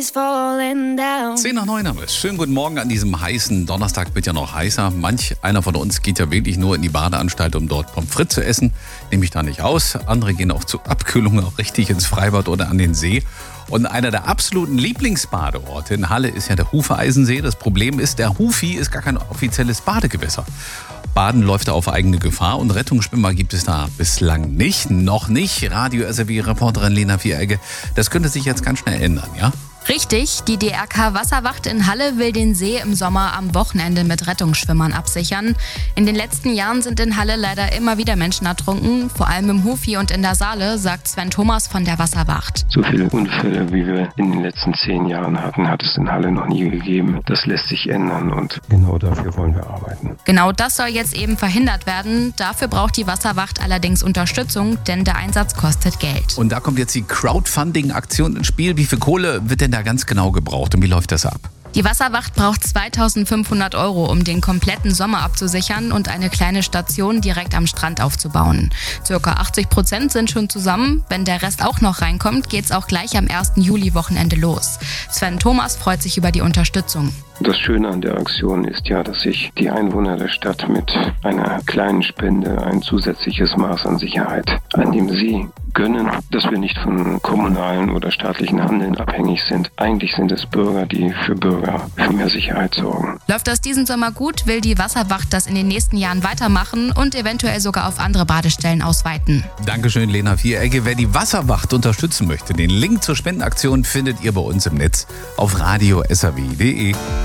is falling down. 10 nach 9 haben wir es. Schönen guten Morgen an diesem heißen Donnerstag. Wird ja noch heißer. Manch einer von uns geht ja wirklich nur in die Badeanstalt, um dort Pommes frites zu essen. Nehme ich da nicht aus. Andere gehen auch zur Abkühlung auch richtig ins Freibad oder an den See. Und einer der absoluten Lieblingsbadeorte in Halle ist ja der Hufeisensee. Das Problem ist, der Hufi ist gar kein offizielles Badegewässer. Baden läuft da auf eigene Gefahr und Rettungsschwimmer gibt es da bislang nicht. Noch nicht. Radio-SRW-Reporterin Lena Vieregge. Das könnte sich jetzt ganz schnell ändern, ja? Richtig, die DRK-Wasserwacht in Halle will den See im Sommer am Wochenende mit Rettungsschwimmern absichern. In den letzten Jahren sind in Halle leider immer wieder Menschen ertrunken, vor allem im Hufi und in der Saale, sagt Sven Thomas von der Wasserwacht. So viele Unfälle, wie wir in den letzten 10 Jahren hatten, hat es in Halle noch nie gegeben. Das lässt sich ändern und genau dafür wollen wir arbeiten. Genau das soll jetzt eben verhindert werden. Dafür braucht die Wasserwacht allerdings Unterstützung, denn der Einsatz kostet Geld. Und da kommt jetzt die Crowdfunding-Aktion ins Spiel. Wie viel Kohle wird denn da ganz genau gebraucht und wie läuft das ab? Die Wasserwacht braucht 2.500 €, um den kompletten Sommer abzusichern und eine kleine Station direkt am Strand aufzubauen. Circa 80% sind schon zusammen. Wenn der Rest auch noch reinkommt, geht's auch gleich am 1. Juli-Wochenende los. Sven Thomas freut sich über die Unterstützung. Das Schöne an der Aktion ist ja, dass sich die Einwohner der Stadt mit einer kleinen Spende ein zusätzliches Maß an Sicherheit an dem See gönnen, dass wir nicht von kommunalen oder staatlichen Handeln abhängig sind. Eigentlich sind es Bürger, die für Bürger für mehr Sicherheit sorgen. Läuft das diesen Sommer gut, will die Wasserwacht das in den nächsten Jahren weitermachen und eventuell sogar auf andere Badestellen ausweiten. Dankeschön, Lena Vieregge. Wer die Wasserwacht unterstützen möchte, den Link zur Spendenaktion findet ihr bei uns im Netz auf radio.srw.de.